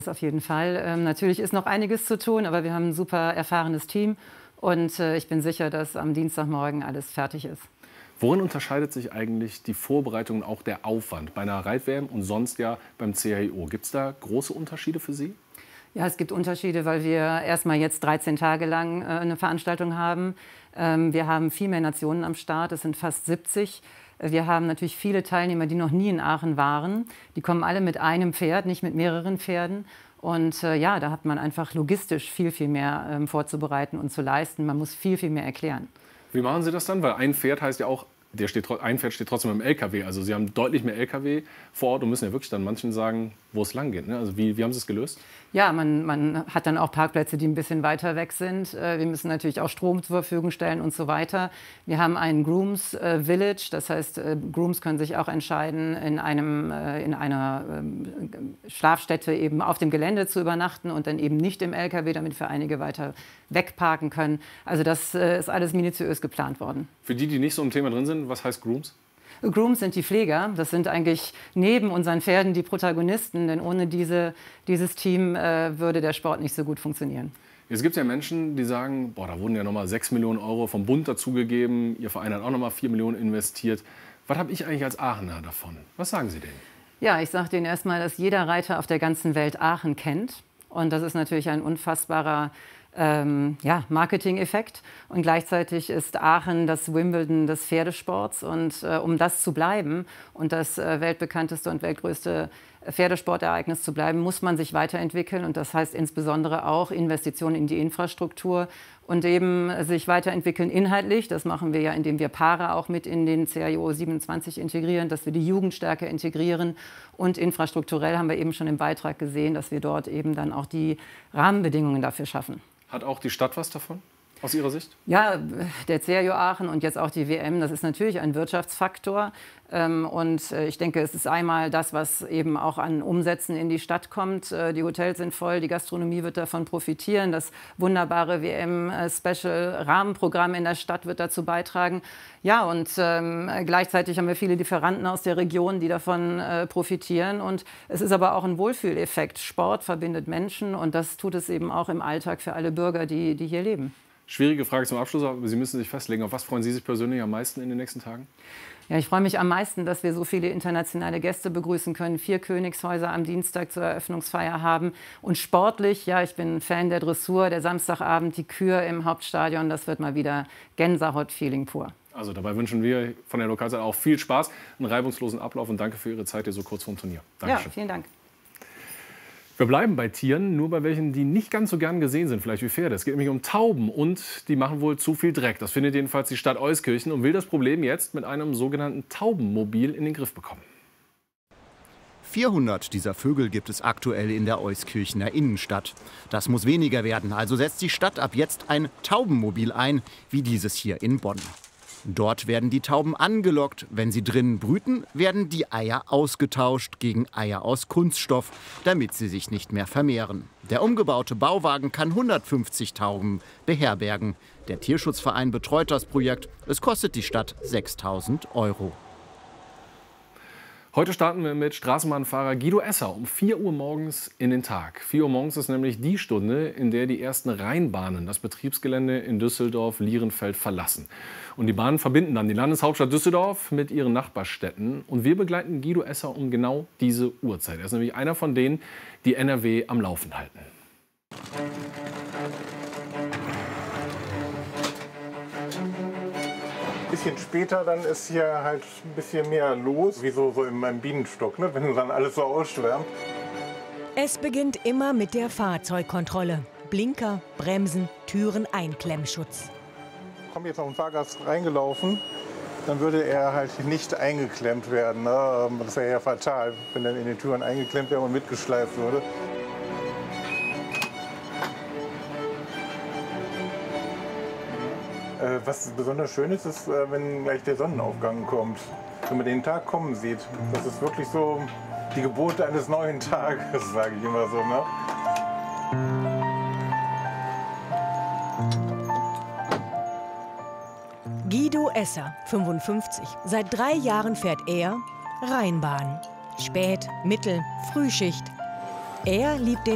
Auf jeden Fall. Natürlich ist noch einiges zu tun, aber wir haben ein super erfahrenes Team und ich bin sicher, dass am Dienstagmorgen alles fertig ist. Worin unterscheidet sich eigentlich die Vorbereitung und auch der Aufwand bei einer Reit-WM und sonst ja beim CHIO? Gibt es da große Unterschiede für Sie? Ja, es gibt Unterschiede, weil wir erstmal jetzt 13 Tage lang eine Veranstaltung haben. Wir haben viel mehr Nationen am Start, es sind fast 70. Wir haben natürlich viele Teilnehmer, die noch nie in Aachen waren. Die kommen alle mit einem Pferd, nicht mit mehreren Pferden. Und ja, da hat man einfach logistisch viel, viel mehr vorzubereiten und zu leisten. Man muss viel, viel mehr erklären. Wie machen Sie das dann? Weil ein Pferd heißt ja auch, ein Pferd steht trotzdem im LKW. Also Sie haben deutlich mehr LKW vor Ort und müssen ja wirklich dann manchen sagen, wo es lang geht. Ne? Also wie haben Sie es gelöst? Ja, man hat dann auch Parkplätze, die ein bisschen weiter weg sind. Wir müssen natürlich auch Strom zur Verfügung stellen und so weiter. Wir haben einen Grooms Village, das heißt, Grooms können sich auch entscheiden, in einer Schlafstätte eben auf dem Gelände zu übernachten und dann eben nicht im LKW, damit wir einige weiter wegparken können. Also das ist alles minutiös geplant worden. Für die, die nicht so im Thema drin sind, was heißt Grooms? Grooms sind die Pfleger. Das sind eigentlich neben unseren Pferden die Protagonisten, denn ohne dieses Team würde der Sport nicht so gut funktionieren. Jetzt gibt es ja Menschen, die sagen, boah, da wurden ja nochmal 6 Millionen Euro vom Bund dazugegeben, Ihr Verein hat auch nochmal 4 Millionen investiert. Was habe ich eigentlich als Aachener davon? Was sagen Sie denen? Ja, ich sage denen erstmal, dass jeder Reiter auf der ganzen Welt Aachen kennt. Und das ist natürlich ein unfassbarer Marketing-Effekt. Und gleichzeitig ist Aachen das Wimbledon des Pferdesports. Und um das zu bleiben und das weltbekannteste und weltgrößte Pferdesportereignis zu bleiben, muss man sich weiterentwickeln. Und das heißt insbesondere auch Investitionen in die Infrastruktur und eben sich weiterentwickeln inhaltlich. Das machen wir ja, indem wir Paare auch mit in den CHIO 27 integrieren, dass wir die Jugend stärker integrieren. Und infrastrukturell haben wir eben schon im Beitrag gesehen, dass wir dort eben dann auch die Rahmenbedingungen dafür schaffen. Hat auch die Stadt was davon, aus Ihrer Sicht? Ja, der CHIO Aachen und jetzt auch die WM, das ist natürlich ein Wirtschaftsfaktor. Und ich denke, es ist einmal das, was eben auch an Umsätzen in die Stadt kommt. Die Hotels sind voll, die Gastronomie wird davon profitieren. Das wunderbare WM-Special-Rahmenprogramm in der Stadt wird dazu beitragen. Ja, und gleichzeitig haben wir viele Lieferanten aus der Region, die davon profitieren. Und es ist aber auch ein Wohlfühleffekt. Sport verbindet Menschen und das tut es eben auch im Alltag für alle Bürger, die hier leben. Schwierige Frage zum Abschluss, aber Sie müssen sich festlegen. Auf was freuen Sie sich persönlich am meisten in den nächsten Tagen? Ja, ich freue mich am meisten, dass wir so viele internationale Gäste begrüßen können. 4 Königshäuser am Dienstag zur Eröffnungsfeier haben. Und sportlich, ja, ich bin Fan der Dressur, der Samstagabend, die Kür im Hauptstadion. Das wird mal wieder Gänsehaut-Feeling pur. Also dabei wünschen wir von der Lokalzeit auch viel Spaß, einen reibungslosen Ablauf und danke für Ihre Zeit hier so kurz vorm Turnier. Dankeschön. Ja, vielen Dank. Wir bleiben bei Tieren, nur bei welchen, die nicht ganz so gern gesehen sind, vielleicht wie Pferde. Es geht nämlich um Tauben und die machen wohl zu viel Dreck. Das findet jedenfalls die Stadt Euskirchen und will das Problem jetzt mit einem sogenannten Taubenmobil in den Griff bekommen. 400 dieser Vögel gibt es aktuell in der Euskirchener Innenstadt. Das muss weniger werden, also setzt die Stadt ab jetzt ein Taubenmobil ein, wie dieses hier in Bonn. Dort werden die Tauben angelockt. Wenn sie drinnen brüten, werden die Eier ausgetauscht gegen Eier aus Kunststoff, damit sie sich nicht mehr vermehren. Der umgebaute Bauwagen kann 150 Tauben beherbergen. Der Tierschutzverein betreut das Projekt. Es kostet die Stadt 6.000 €. Heute starten wir mit Straßenbahnfahrer Guido Esser um 4 Uhr morgens in den Tag. 4 Uhr morgens ist nämlich die Stunde, in der die ersten Rheinbahnen das Betriebsgelände in Düsseldorf-Lierenfeld verlassen. Und die Bahnen verbinden dann die Landeshauptstadt Düsseldorf mit ihren Nachbarstädten. Und wir begleiten Guido Esser um genau diese Uhrzeit. Er ist nämlich einer von denen, die NRW am Laufen halten. Ein bisschen später, dann ist hier halt ein bisschen mehr los, wie so in meinem Bienenstock, ne? Wenn dann alles so ausschwärmt. Es beginnt immer mit der Fahrzeugkontrolle. Blinker, Bremsen, Türen, Einklemmschutz. Kommt jetzt noch ein Fahrgast reingelaufen, dann würde er halt nicht eingeklemmt werden. Ne? Das wäre ja fatal, wenn er in den Türen eingeklemmt wäre und mitgeschleift würde. Was besonders schön ist, ist, wenn gleich der Sonnenaufgang kommt. Wenn man den Tag kommen sieht. Das ist wirklich so die Geburt eines neuen Tages, sage ich immer so. Ne? Guido Esser, 55. Seit 3 Jahren fährt er Rheinbahn. Spät-, Mittel-, Frühschicht. Er liebt den